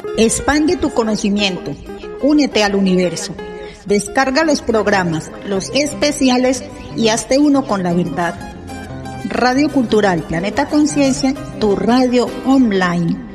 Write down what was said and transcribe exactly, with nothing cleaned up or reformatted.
Expande tu conocimiento, únete al universo, descarga los programas, los especiales y hazte uno con la verdad. Radio Cultural Planeta Conciencia, tu radio online.